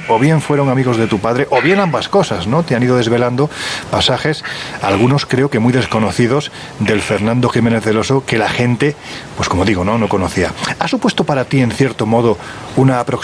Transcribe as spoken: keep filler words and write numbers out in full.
o bien fueron amigos de tu padre, o bien ambas cosas, ¿no? Te han ido desvelando pasajes, algunos creo que muy desconocidos, del Fernando Jiménez del Oso, que la gente, pues como digo, no, no conocía. ¿Ha supuesto para ti, en cierto modo, una aproximación